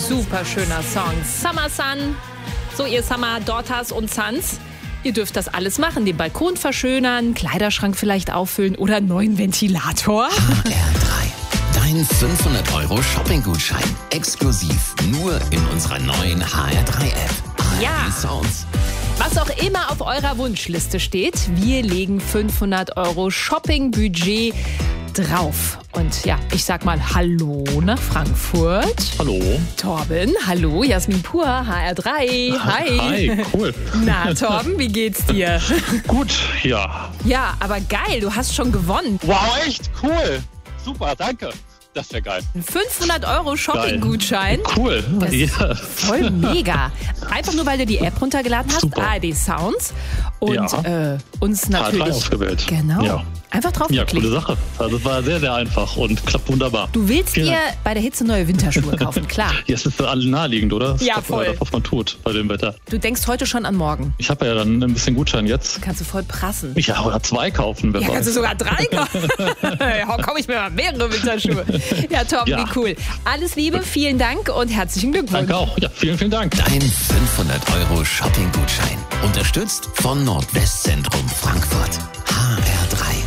super schöner Song. Summer Sun. So, ihr Summer Daughters und Sons. Ihr dürft das alles machen. Den Balkon verschönern, Kleiderschrank vielleicht auffüllen oder einen neuen Ventilator. HR3. Dein 500 € Shopping-Gutschein. Exklusiv nur in unserer neuen HR3-App. Ja. Sounds. Was auch immer auf eurer Wunschliste steht, wir legen 500 € Shopping-Budget drauf. Und ja, ich sag mal Hallo nach Frankfurt. Hallo. Torben, hallo, Jasmin Pur, HR3. Hi. Hi, cool. Na, Torben, wie geht's dir? Gut, ja. Ja, aber geil, du hast schon gewonnen. Wow, echt cool. Super, danke. Das wäre geil. Ein 500 € Shopping-Gutschein. Cool. Das ist Ja. voll mega. Einfach nur, weil du die App runtergeladen hast, Super. ARD Sounds. Und Ja. Uns natürlich... HR3 ausgewählt. Genau. Ja. Einfach Ja, draufgeklickt. coole Sache. Also es war sehr, sehr einfach und klappt wunderbar. Du willst Vielen dir Dank. bei der Hitze neue Winterschuhe kaufen, klar. Ja, es ist alle naheliegend, oder? Das Ja, ist doch voll. Das, was man tut bei dem Wetter. Du denkst heute schon an morgen. Ich habe ja dann ein bisschen Gutschein jetzt. Kannst du voll prassen. Ja, oder 2 kaufen. Wer Ja, kannst du weiß. sogar 3 kaufen. Ja, komm ich mir mal mehrere Winterschuhe. Ja, Torben, Ja. wie cool. Alles Liebe, vielen Dank und herzlichen Glückwunsch. Danke auch. Ja, vielen, vielen Dank. Dein 500 € Shopping-Gutschein. Unterstützt von Nordwestzentrum Frankfurt. HR3.